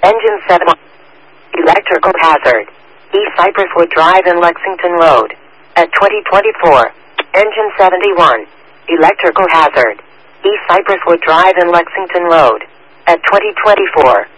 Engine 7. Electrical hazard. East Cypress Wood Drive in Lexington Road. At 2024. Engine 71. Electrical hazard. East Cypress Wood Drive in Lexington Road. At 2024.